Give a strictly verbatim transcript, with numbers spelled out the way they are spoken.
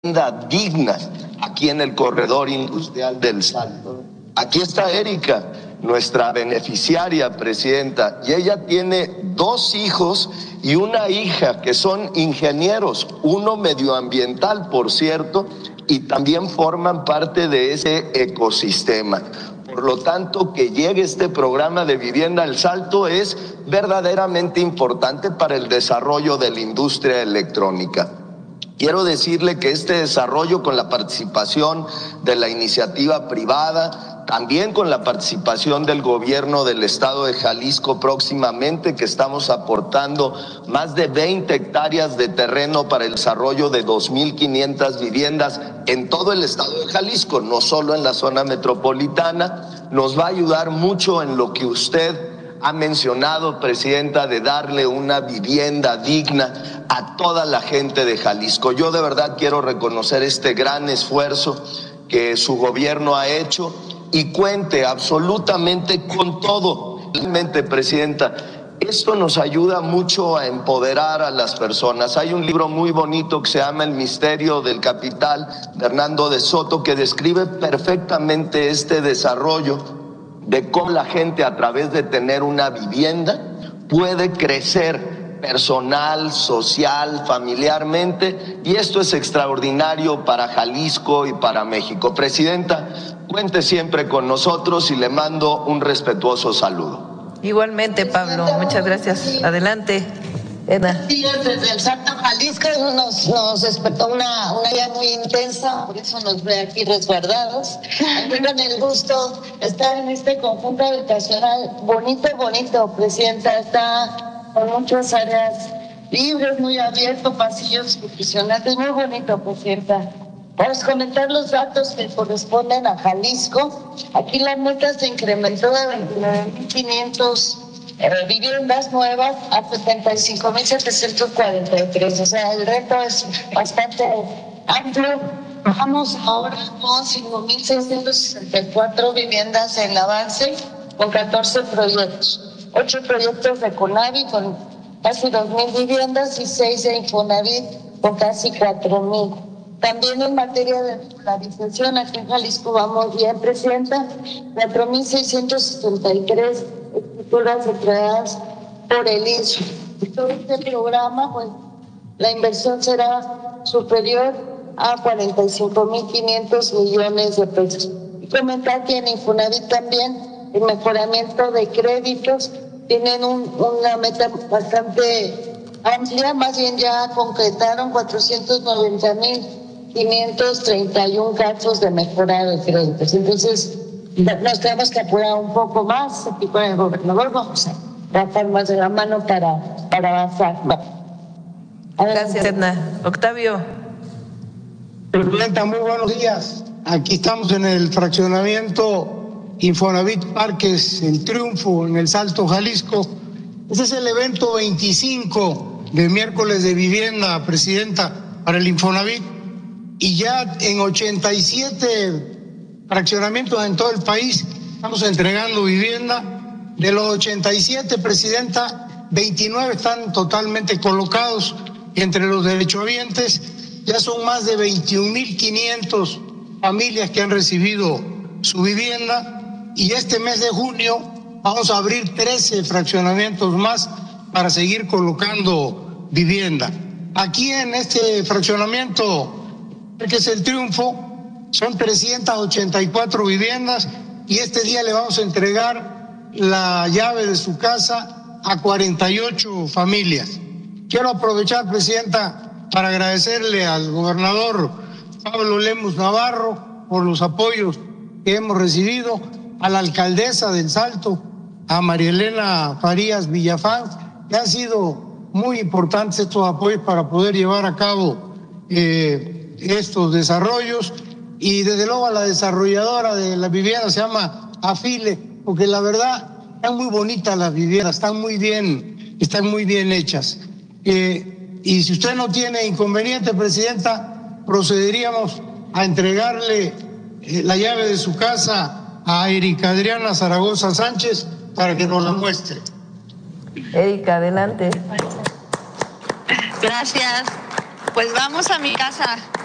digna aquí en el corredor industrial del Salto. Aquí está Erika, nuestra beneficiaria, presidenta, y ella tiene dos hijos y una hija que son ingenieros, uno medioambiental, por cierto, y también forman parte de ese ecosistema. Por lo tanto, que llegue este programa de vivienda al Salto es verdaderamente importante para el desarrollo de la industria electrónica. Quiero decirle que este desarrollo, con la participación de la iniciativa privada, también con la participación del gobierno del estado de Jalisco próximamente, que estamos aportando más de veinte hectáreas de terreno para el desarrollo de dos mil quinientas viviendas en todo el estado de Jalisco, no solo en la zona metropolitana, nos va a ayudar mucho en lo que usted ha mencionado, presidenta, de darle una vivienda digna a toda la gente de Jalisco. Yo de verdad quiero reconocer este gran esfuerzo que su gobierno ha hecho y cuente absolutamente con todo. Realmente, presidenta, esto nos ayuda mucho a empoderar a las personas. Hay un libro muy bonito que se llama El misterio del capital, de Hernando de Soto, que describe perfectamente este desarrollo de cómo la gente, a través de tener una vivienda, puede crecer personal, social, familiarmente, y esto es extraordinario para Jalisco y para México. Presidenta, cuente siempre con nosotros y le mando un respetuoso saludo. Igualmente, Pablo, muchas gracias. Adelante, Edna. Desde el Salto, Jalisco, nos, nos despertó una, una idea muy intensa, por eso nos ve aquí resguardados. Tengan el gusto de estar en este conjunto habitacional bonito, bonito, presidenta. Está con muchas áreas libres, muy abierto, pasillos profesionales, muy bonito, presidenta. Vamos a comentar los datos que corresponden a Jalisco. Aquí la meta se incrementó de veintinueve mil quinientas viviendas nuevas a setenta y cinco mil setecientos cuarenta y tres. O sea, el reto es bastante amplio. Vamos ahora con cinco mil seiscientas sesenta y cuatro viviendas en avance, con catorce proyectos. ocho proyectos de CONAVI con casi dos mil viviendas y seis de Infonavit con casi cuatro mil. También en materia de regularización, aquí en Jalisco vamos bien, presidenta, cuatro mil seiscientos setenta y tres escrituras declaradas por el I S U. Todo este programa, pues, la inversión será superior a cuarenta y cinco mil quinientos millones de pesos. Y comentar que en Infonavit también el mejoramiento de créditos tienen un, una meta bastante amplia, más bien ya concretaron cuatrocientos noventa mil quinientos treinta y uno casos de mejora de créditos. Entonces, nos tenemos que apurar un poco más. Aquí con el gobernador vamos a tratar más de la mano para, para avanzar. Gracias, Edna. Octavio. Presidenta, muy buenos días. Aquí estamos en el fraccionamiento Infonavit Parques El Triunfo, en el Salto, Jalisco. Este es el evento veinticinco de miércoles de vivienda, presidenta, para el Infonavit. Y ya en ochenta y siete fraccionamientos en todo el país estamos entregando vivienda. De los ochenta y siete, presidenta, veintinueve están totalmente colocados entre los derechohabientes. Ya son más de veintiún mil quinientas familias que han recibido su vivienda, y este mes de junio vamos a abrir trece fraccionamientos más para seguir colocando vivienda. Aquí en este fraccionamiento que es El Triunfo, son trescientas ochenta y cuatro viviendas, y este día le vamos a entregar la llave de su casa a cuarenta y ocho familias. Quiero aprovechar, presidenta, para agradecerle al gobernador Pablo Lemus Navarro por los apoyos que hemos recibido, a la alcaldesa del Salto, a María Elena Farías Villafán, que han sido muy importantes estos apoyos para poder llevar a cabo eh, estos desarrollos, y desde luego a la desarrolladora de la vivienda, se llama Afile, porque la verdad están muy bonitas las viviendas, están muy bien, están muy bien hechas. Eh, y si usted no tiene inconveniente, presidenta, procederíamos a entregarle eh, la llave de su casa a Erika Adriana Zaragoza Sánchez para que nos la muestre. Erika, adelante. Gracias. Pues vamos a mi casa.